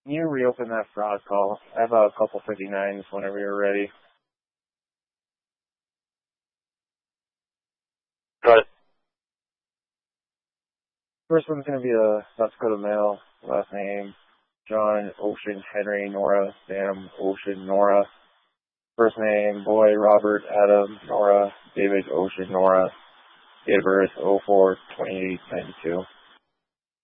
Can you reopen that fraud call? I have a couple 59s whenever you're ready. Got it. First one's going to be a South Dakota male, last name John Ocean Henry Nora Sam Ocean Nora. First name Boy Robert Adam Nora David Ocean Nora. Date of birth 04/28/92.